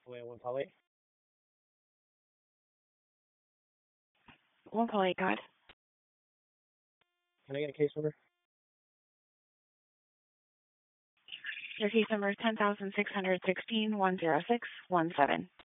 Wait, 1 Paul 8. 1 Paul 8, God. Can I get a case number? Your case number is 10,616-106-17.